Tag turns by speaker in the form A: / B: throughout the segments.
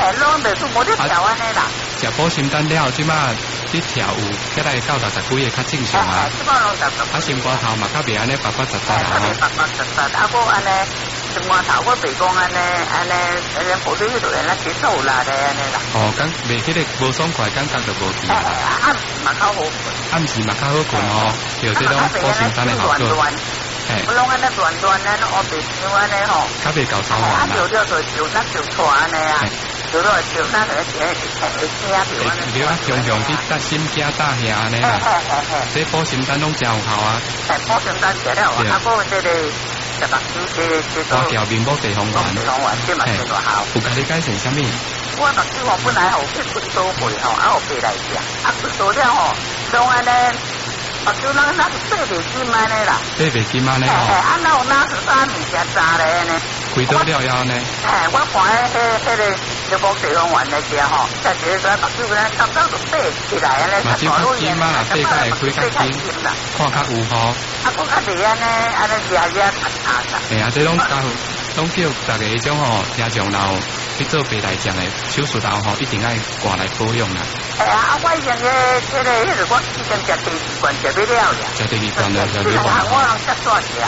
A: 拢袂出无得调安尼啦。
B: 食保心丹了，即马你调有起来到60几个较正常啊。
A: 即马拢60。
B: 心肝头嘛较袂安尼白白杂杂啊。
A: 白白杂杂，啊，无安尼。心肝头我袂讲安尼，跑对迄度安尼节奏啦的安尼啦。
B: 哦，咁袂迄个无爽快感觉就无去啦。
A: 暗时嘛较好困。
B: 暗时嘛较好困哦，有这种保心丹的好处。
A: 我拢安尼乱乱安尼，我袂想安尼吼。
B: 较袂搞操烦啦。
A: 就了就咱就错安尼啊，就了就咱个会惊着安尼。
B: 对啊，常常去搭心惊搭遐安尼啦。这保心丹拢真有效啊。
A: 保心丹食了，啊，不这个。
B: 花桥面膜地黄丸，有甲你解释啥物？
A: 我目睭吼本来吼去困倒背吼，啊后背来食，啊困倒了吼，拢安尼目睭咱是爬袂紧安尼啦，
B: 爬袂紧安尼吼。
A: 啊哪有哪是啥物件炸咧安尼？
B: 开倒了以后呢？
A: 我看迄个面膜地黄丸来食吼，食一个目睭咱刚刚就爬起来安尼，
B: 目睭较紧嘛，爬较会开较紧，看较有吼。
A: 啊，我较袂安尼食
B: 哎呀，这拢叫大家迄种吼，听众老去做白内障的手术后吼，一定爱挂来保养啦。
A: 我以前我以前食第2罐食不了呀。
B: 食第2罐了，就你讲。
A: 我人吃煞食。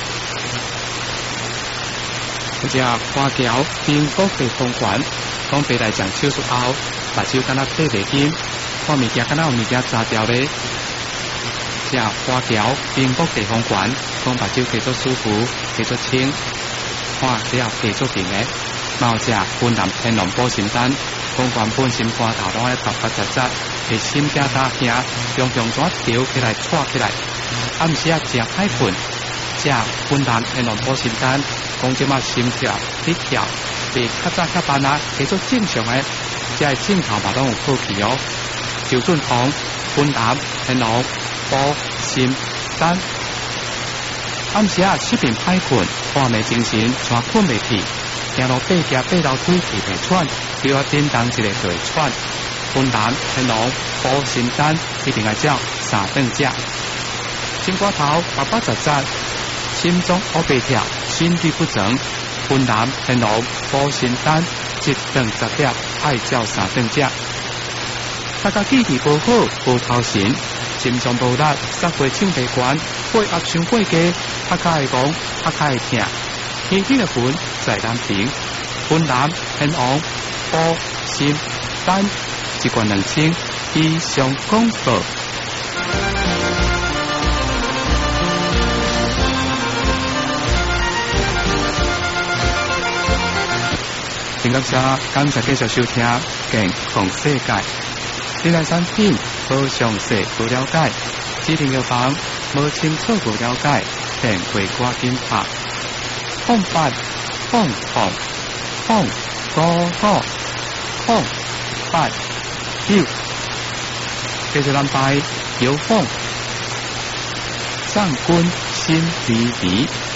B: 食花桥冰谷地黄丸，讲白内障手术后，目睭敢若爬袂紧，看物件敢若有物件炸掉咧。食花桥冰谷地黄丸，讲目睭加做舒服，加做清，看了加做平的。嘛有食云南天龙保心丹，讲原本心肝头拢爱白白杂杂，会心惊打惊，常常怎调起来错起来。暗时食歹困，食云南天龙保心丹，讲即马心跳你跳，比较早较慢啊，加做正常的，即个镜头嘛拢有好去哦。周俊宏云南天龙保心丹，暗时失眠歹困，半暝精神，全困袂去。行路爬楼梯气袂喘，叫我叮当一个就会喘。云南天龙保心丹一定要照3顿食。心肝头白白杂杂，心中黑白跳，心律不整。云南天龙保心丹1顿10粒，爱照3顿食。大家记忆不好，无头神，心脏无力，杀过唱不悬，血压伤过低，脚脚会戆，脚脚会痛。天天的魂在南平，云南天王保心丹1罐2000，以上广告。真感谢继续收听《健康世界》。这类产品无详细不了解，指定药房无清楚不了解，便会赶紧拍。08889继续安排有风上官心离离。